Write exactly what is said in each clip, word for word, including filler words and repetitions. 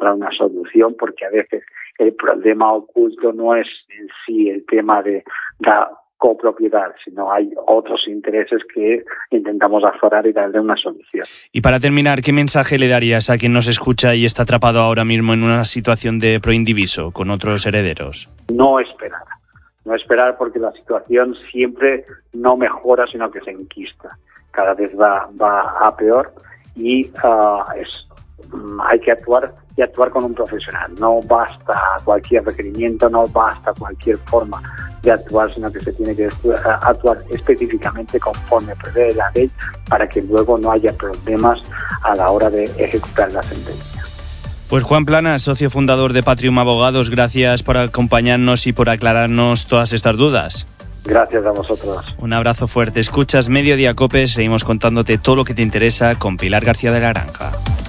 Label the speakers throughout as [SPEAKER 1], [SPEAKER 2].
[SPEAKER 1] encontrar una solución, porque a veces el problema oculto no es en sí el tema de la copropiedad, sino hay otros intereses que intentamos aforar y darle una solución.
[SPEAKER 2] Y para terminar, ¿qué mensaje le darías a quien nos escucha y está atrapado ahora mismo en una situación de proindiviso con otros herederos?
[SPEAKER 1] No esperar, no esperar porque la situación siempre no mejora, sino que se enquista. Cada vez va, va a peor y uh, es, um, hay que actuar y actuar con un profesional. No basta cualquier requerimiento, no basta cualquier forma de actuar, sino que se tiene que actuar específicamente conforme prevé la ley para que luego no haya problemas a la hora de ejecutar la sentencia.
[SPEAKER 2] Pues Juan Planas, socio fundador de Patrium Abogados, gracias por acompañarnos y por aclararnos todas estas dudas.
[SPEAKER 1] Gracias a vosotros.
[SPEAKER 2] Un abrazo fuerte. Escuchas Mediodía Cope, seguimos contándote todo lo que te interesa con Pilar García de la Granja.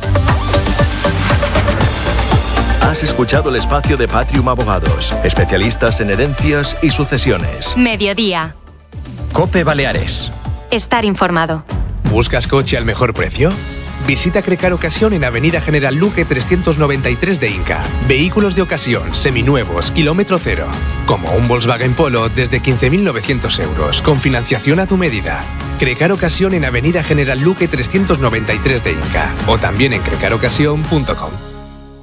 [SPEAKER 3] Has escuchado el espacio de Patrium Abogados, especialistas en herencias y sucesiones.
[SPEAKER 4] Mediodía.
[SPEAKER 3] Cope Baleares.
[SPEAKER 4] Estar informado.
[SPEAKER 5] ¿Buscas coche al mejor precio? Visita Crecar Ocasión en Avenida General Luque trescientos noventa y tres de Inca. Vehículos de ocasión, seminuevos, kilómetro cero. Como un Volkswagen Polo desde quince mil novecientos euros, con financiación a tu medida. Crecar Ocasión en Avenida General Luque trescientos noventa y tres de Inca. O también en crecar ocasión punto com.